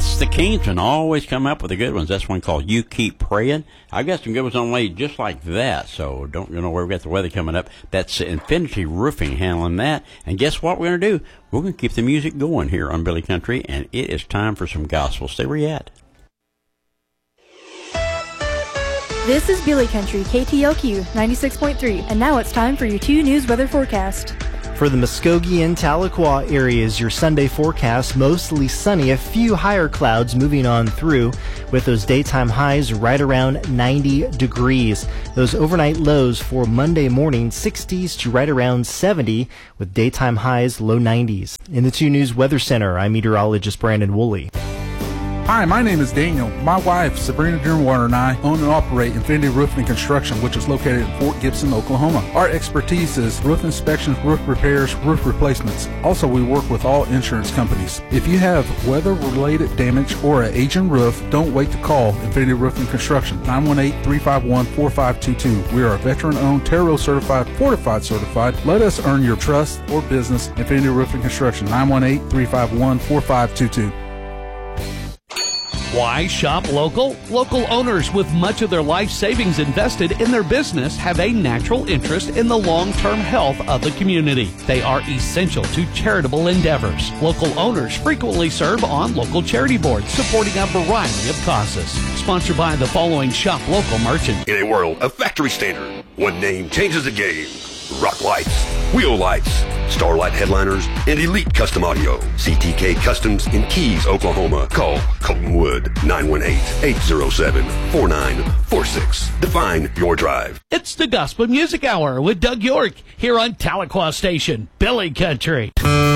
That's the Kingston. Always come up with the good ones. That's one called You Keep Praying. I've got some good ones on the way just like that, so don't you know where we've got the weather coming up. That's Infinity Roofing handling that. And guess what we're going to do? We're going to keep the music going here on Billy Country, and it is time for some gospel. Stay where you at. This is Billy Country, KTLQ 96.3, and now it's time for your 2 News weather forecast. For the Muskogee and Tahlequah areas, your Sunday forecast, mostly sunny, a few higher clouds moving on through, with those daytime highs right around 90 degrees. Those overnight lows for Monday morning, 60s to right around 70, with daytime highs low 90s. In the 2 News Weather Center, I'm meteorologist Brandon Woolley. Hi, my name is Daniel. My wife, Sabrina Dearwater, and I own and operate Infinity Roofing and Construction, which is located in Fort Gibson, Oklahoma. Our expertise is roof inspections, roof repairs, roof replacements. Also, we work with all insurance companies. If you have weather-related damage or an aging roof, don't wait to call Infinity Roofing and Construction, 918-351-4522. We are a veteran-owned, Terro certified, fortified certified. Let us earn your trust or business. Infinity Roofing and Construction, 918-351-4522. Why shop local? Local owners with much of their life savings invested in their business have a natural interest in the long-term health of the community. They are essential to charitable endeavors. Local owners frequently serve on local charity boards supporting a variety of causes. Sponsored by the following shop local merchants. In a world of factory standard, one name changes the game. Rock Lights, Wheel Lights, Starlight Headliners, and Elite Custom Audio. CTK Customs in Keys, Oklahoma. Call Colton Wood, 918-807-4946. Define your drive. It's the Gospel Music Hour with Doug York here on Tahlequah Station, Billy Country.